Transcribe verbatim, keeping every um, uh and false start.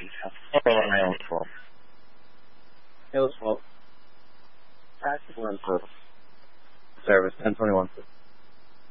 twelve. It was twelve. Practical and service. Service, ten twenty-one.